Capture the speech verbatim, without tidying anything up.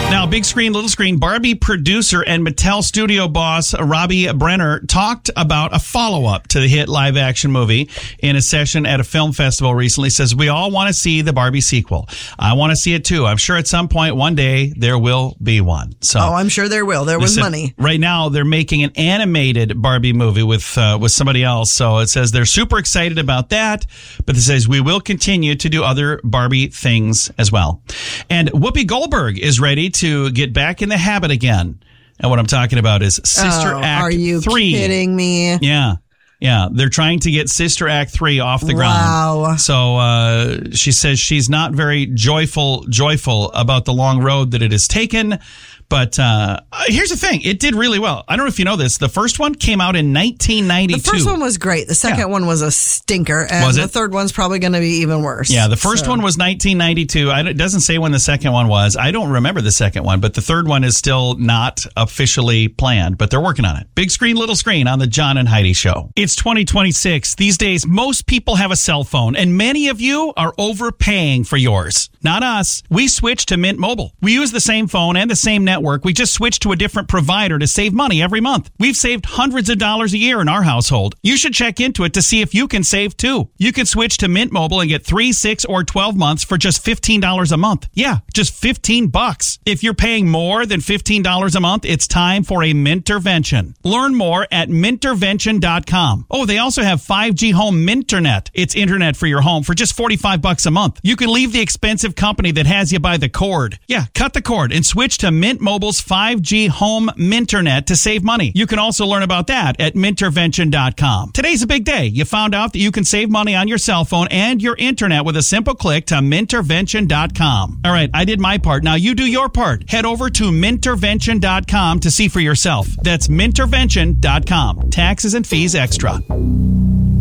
Now, big screen, little screen, Barbie producer and Mattel studio boss Robbie Brenner talked about a follow-up to the hit live-action movie in a session at a film festival recently. Says, we all want to see the Barbie sequel. I want to see it too. I'm sure at some point, one day, there will be one. So, oh, I'm sure there will. There was said, money. Right now, they're making an animated Barbie movie with uh, with somebody else. So it says they're super excited about that. But it says we will continue to do other Barbie things as well. And Whoopi Goldberg is ready to get back in the habit again. And what I'm talking about is Sister oh, Act are you three. kidding me? Yeah. Yeah, they're trying to get Sister Act three off the ground. Wow. So uh, she says she's not very joyful, joyful about the long road that it has taken. But uh, here's the thing. It did really well. I don't know if you know this. The first one came out in nineteen ninety-two. The first one was great. The second yeah. one was a stinker. And was it? The third one's probably going to be even worse. Yeah, the first so. one was nineteen ninety-two. I, it doesn't say when the second one was. I don't remember the second one, but the third one is still not officially planned, but they're working on it. Big screen, little screen on the John and Heidi Show. It's twenty twenty-six. These days, most people have a cell phone, and many of you are overpaying for yours. Not us. We switched to Mint Mobile. We use the same phone and the same network. We just switched to a different provider to save money every month. We've saved hundreds of dollars a year in our household. You should check into it to see if you can save too. You can switch to Mint Mobile and get three, six, or twelve months for just fifteen dollars a month. Yeah, just fifteen bucks. If you're paying more than fifteen dollars a month, it's time for a Mintervention. Learn more at Mintervention dot com. Oh, they also have five G Home Minternet. It's internet for your home for just forty-five bucks a month. You can leave the expensive company that has you by the cord. Yeah, cut the cord and switch to Mint Mobile's five G Home Minternet to save money. You can also learn about that at Mintervention dot com. Today's a big day. You found out that you can save money on your cell phone and your internet with a simple click to Mintervention dot com. All right, I did my part. Now you do your part. Head over to Mintervention dot com to see for yourself. That's Mintervention dot com. Taxes and fees extra.